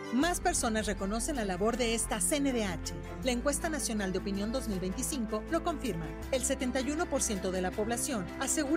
Más personas reconocen la labor de esta CNDH. La encuesta nacional de opinión 2025 lo confirma. El 71% de la población asegura